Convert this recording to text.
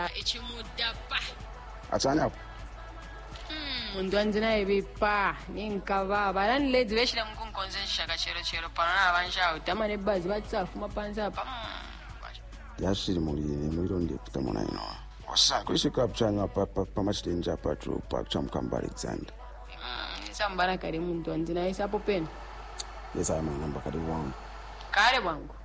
Ichimudapa. Atanya. Muntu anzina ibipa ninkava balanlezi beshira mukunkonze nshaka chero pana abansha utamane bazi batsafu mapanza pa. Yashiri muri ronde kutamona ino. Wasa kwishika apchanga pa machitenja patro pa chamkamba Alexander. Sambara kare muntu anzina isapo pena. Yes, I am namba kare wangu. Kare wangu.